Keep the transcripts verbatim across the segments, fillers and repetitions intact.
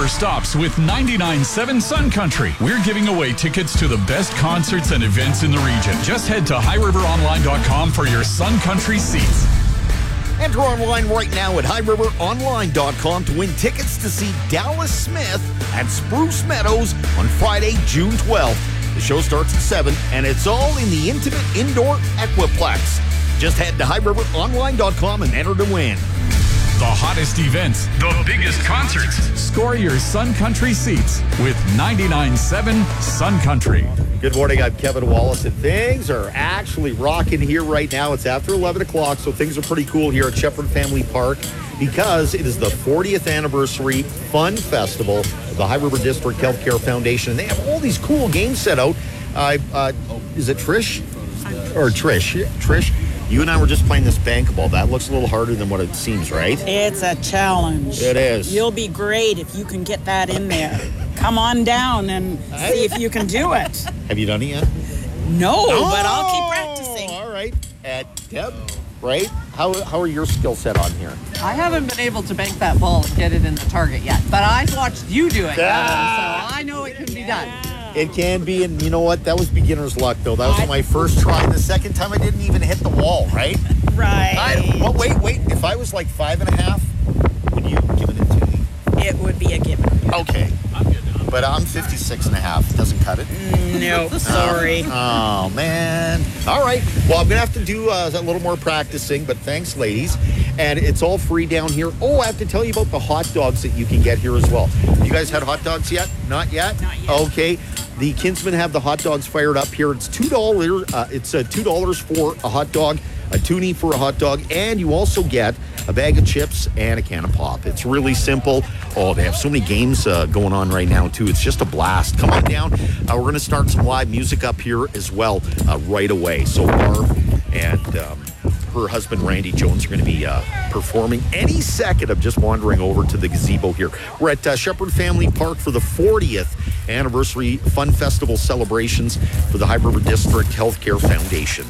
never stops with ninety-nine point seven Sun Country. We're giving away tickets to the best concerts and events in the region. Just head to high river online dot com for your Sun Country seats. Enter online right now at high river online dot com to win tickets to see Dallas Smith at Spruce Meadows on Friday, June twelfth. The show starts at seven, and it's all in the intimate indoor Equiplex. Just head to high river online dot com and enter to win. The hottest events, the biggest concerts. Score your Sun Country seats with ninety-nine point seven Sun Country. Good morning, I'm Kevin Wallace, and things are actually rocking here right now. It's after eleven o'clock, so things are pretty cool here at Shepherd Family Park because it is the fortieth anniversary fun festival of the High River District Healthcare Foundation. And they have all these cool games set out. Uh, uh, is it Trish? Or Trish? Trish? You and I were just playing this bankable. That looks a little harder than what it seems, right? It's a challenge. It is. You'll be great if you can get that in there. Come on down and see if you can do it. Have you done it yet? No, oh, but I'll keep practicing. All right. Uh, Deb, right? How how are your skill set on here? I haven't been able to bank that ball and get it in the target yet, but I've watched you do it, ah. so I know it can be done. It can be, and you know what? That was beginner's luck, though. That was I, my first try. The second time, I didn't even hit the wall, right? Right. I, well, wait, wait. If I was like five and a half, would you give it to me? It would be a given. Okay. I'm good now. But I'm fifty-six and a half. Doesn't cut it? No, sorry. Uh, oh, man. All right. Well, I'm going to have to do uh, a little more practicing, but thanks, ladies. And it's all free down here. Oh, I have to tell you about the hot dogs that you can get here as well. Have you guys had hot dogs yet? Not yet? Not yet. Okay. The Kinsmen have the hot dogs fired up here. It's two dollars. Uh, it's uh, two dollars for a hot dog, a toonie for a hot dog, and you also get a bag of chips and a can of pop. It's really simple. Oh, they have so many games uh, going on right now, too. It's just a blast. Come on down. Uh, we're going to start some live music up here as well uh, right away. So Barb and um, her husband, Randy Jones, are going to be uh, performing any second. I'm just wandering over to the gazebo here. We're at uh, Shepherd Family Park for the fortieth anniversary Fun Festival celebrations for the High River District Healthcare Foundation.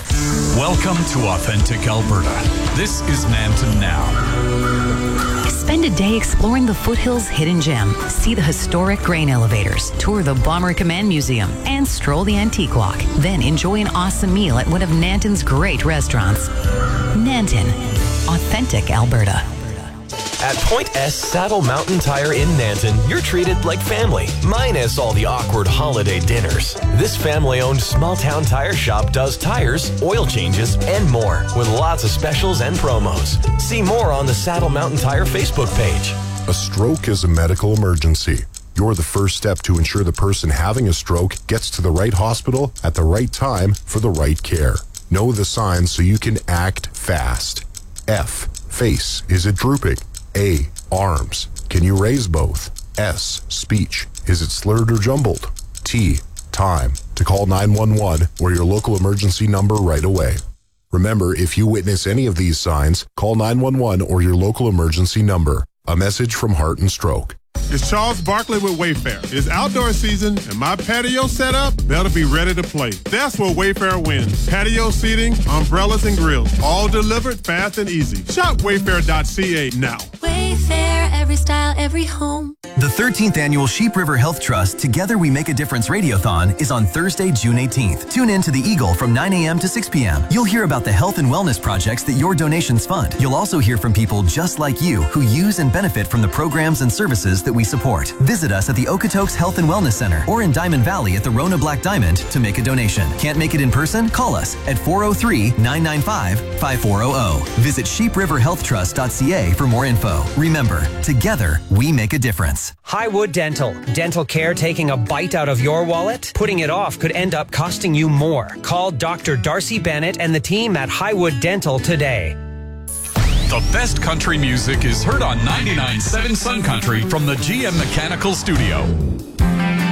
Welcome to Authentic Alberta. This is Nanton Now. Spend a day exploring the foothills' hidden gem. See the historic grain elevators, tour the Bomber Command Museum, and stroll the Antique Walk. Then enjoy an awesome meal at one of Nanton's great restaurants. Nanton, Authentic Alberta. At Point S Saddle Mountain Tire in Nanton, you're treated like family, minus all the awkward holiday dinners. This family-owned small-town tire shop does tires, oil changes, and more, with lots of specials and promos. See more on the Saddle Mountain Tire Facebook page. A stroke is a medical emergency. You're the first step to ensure the person having a stroke gets to the right hospital at the right time for the right care. Know the signs so you can act fast. F. Face. Is it drooping? A. Arms. Can you raise both? S. Speech. Is it slurred or jumbled? T. Time. To call nine one one or your local emergency number right away. Remember, if you witness any of these signs, call nine one one or your local emergency number. A message from Heart and Stroke. It's Charles Barkley with Wayfair. It's outdoor season, and my patio set up, that'll be ready to play. That's where Wayfair wins. Patio seating, umbrellas, and grills, all delivered fast and easy. Shop wayfair dot c a now. Wayfair, every style, every home. The thirteenth Annual Sheep River Health Trust Together We Make a Difference Radiothon is on Thursday, June eighteenth. Tune in to the Eagle from nine a.m. to six p.m. You'll hear about the health and wellness projects that your donations fund. You'll also hear from people just like you who use and benefit from the programs and services that we support. Visit us at the Okotoks Health and Wellness Center or in Diamond Valley at the Rona Black Diamond to make a donation. Can't make it in person? Call us at four oh three, nine nine five, five four hundred. Visit sheep river health trust dot c a for more info. Remember, together we make a difference. Highwood Dental. Dental care taking a bite out of your wallet? Putting it off could end up costing you more. Call Doctor Darcy Bennett and the team at Highwood Dental today. The best country music is heard on ninety-nine point seven Sun Country from the G M Mechanical Studio.